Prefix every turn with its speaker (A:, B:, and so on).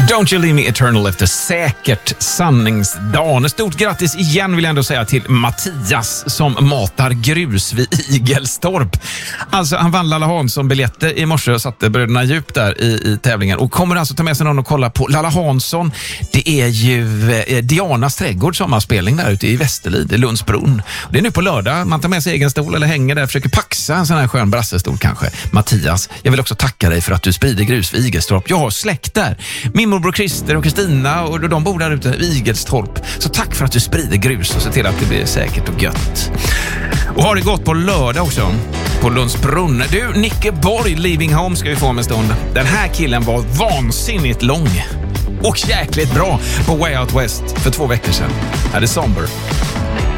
A: Don't You Leave Me Eternal efter säkert sanningsdagen. Stort grattis igen vill jag ändå säga till Mattias som matar grus vid Igelstorp. Alltså han vann Lalla Hansson-biljetter i morse och satte bröderna djup där i tävlingen. Och kommer alltså ta med sig någon och kolla på Lalla Hansson. Det är ju Dianas trädgård sommarspelning där ute i Västerlid, i Lundsbron. Det är nu på lördag. Man tar med sig egen stol eller hänger där och försöker paxa en sån här skön brassestol kanske. Mattias, jag vill också tacka dig för att du sprider grus vid Igelstorp. Jag har släkt där. Min morbror Christer och Kristina och de bor där ute i Igelstorp. Så tack för att du sprider grus och ser till att det blir säkert och gött. Och har det gått på lördag också på Lundsbrunn. Du, Nicke Borg, Leaving Home ska vi få om en stund. Den här killen var vansinnigt lång och jäkligt bra på Way Out West för 2 veckor sedan. Här är Somber.